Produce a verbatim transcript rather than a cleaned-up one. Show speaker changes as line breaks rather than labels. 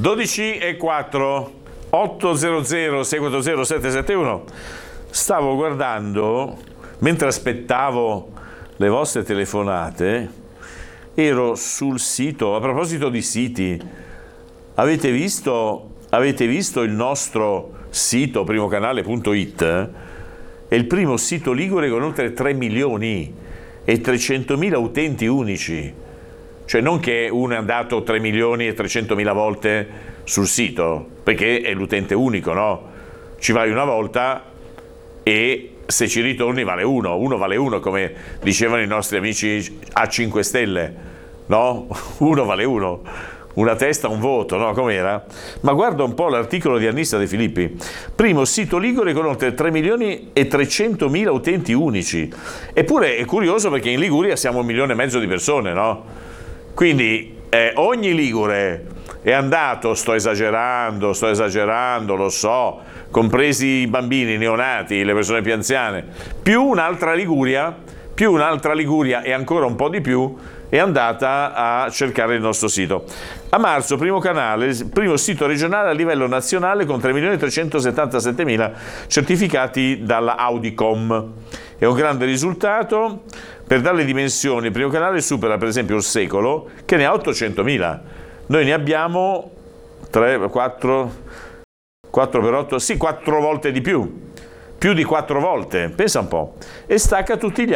dodici e quattro, otto zero zero sei quattro zero sette sette uno. Stavo guardando, mentre aspettavo le vostre telefonate, ero sul sito. A proposito di siti, avete visto, avete visto il nostro sito primocanale punto it? È il primo sito ligure con oltre tre milioni e trecentomila utenti unici. Cioè non che uno è andato tre milioni e trecentomila volte sul sito, perché è l'utente unico, no? Ci vai una volta e se ci ritorni vale uno, uno vale uno, come dicevano i nostri amici a cinque stelle, no? Uno vale uno, una testa, un voto, no? Com'era? Ma guarda un po' l'articolo di Annissa De Filippi, primo sito ligure con oltre tre milioni e trecentomila utenti unici. Eppure è curioso perché in Liguria siamo un milione e mezzo di persone, no? Quindi eh, ogni ligure è andato, sto esagerando, sto esagerando, lo so, compresi i bambini, i neonati, le persone più anziane, più un'altra Liguria, più un'altra Liguria e ancora un po' di più è andata a cercare il nostro sito. A marzo, primo canale, primo sito regionale a livello nazionale con tre milioni trecentosettantasettemila certificati dalla Audicom. È un grande risultato. Per dare le dimensioni, il primo canale supera per esempio il Secolo, che ne ha ottocentomila. Noi ne abbiamo tre, quattro, quattro per otto, sì, quattro volte di più. Più di quattro volte, pensa un po'. E stacca tutti gli